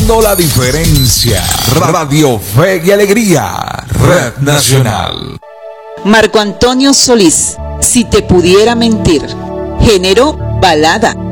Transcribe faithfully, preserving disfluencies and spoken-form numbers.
Marcando la diferencia. Radio Fe y Alegría. Red Nacional. Marco Antonio Solís, Si te pudiera mentir. Género balada.